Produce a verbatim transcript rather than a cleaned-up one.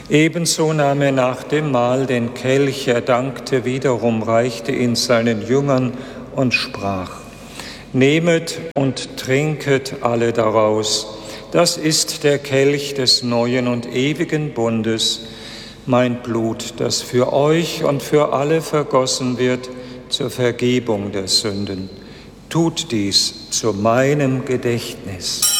Ebenso nahm er nach dem Mahl den Kelch, er dankte wiederum, reichte ihn seinen Jüngern und sprach: Nehmet und trinket alle daraus. Das ist der Kelch des neuen und ewigen Bundes, mein Blut, das für euch und für alle vergossen wird zur Vergebung der Sünden. Tut dies zu meinem Gedächtnis.